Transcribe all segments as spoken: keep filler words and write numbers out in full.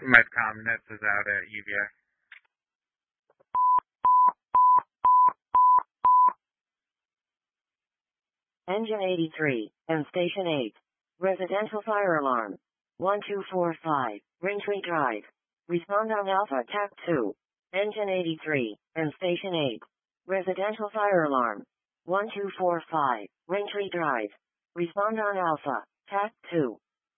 Medcom Nets is out at U V A. Engine eighty-three, and Station eight. Residential fire alarm. one two four five, Raintree Drive. Respond on Alpha T A C two. Engine eighty-three, and Station eight. Residential fire alarm. one two four five, Raintree Drive. Respond on Alpha T A C two.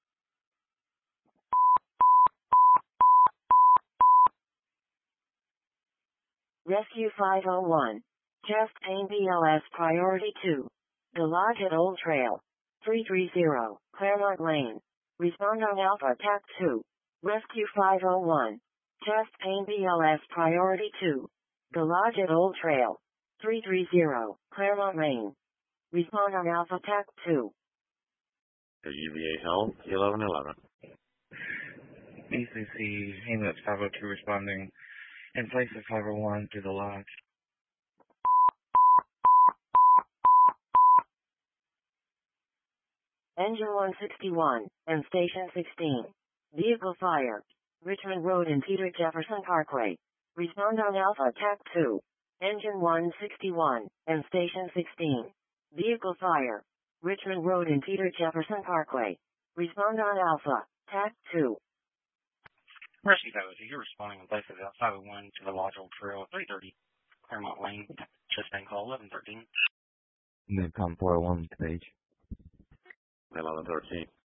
Rescue five oh one. Chest Pain B L S Priority two. The Lodge at Old Trail. three three zero, Claremont Lane. Respond on Alpha T A C two. Rescue five oh one. Chest Pain B L S Priority two. The Lodge at Old Trail. three three zero, Claremont Lane. Respond on Alpha T A C two. U V A Health, eleven eleven. E C C, ambulance five oh two responding in place of five oh one to the Lodge. Engine one sixty-one, and Station sixteen. Vehicle fire. Richmond Road and Peter Jefferson Parkway. Respond on Alpha T A C two. Engine one sixty-one, and Station sixteen. Vehicle fire. Richmond Road and Peter Jefferson Parkway. Respond on Alpha T A C two. Rescue five oh two, you're responding in place of five oh one to the Lodge Old Trail, three thirty, Claremont Lane, chest pain call eleven thirteen. Medcom four oh one, page. eleven thirteen.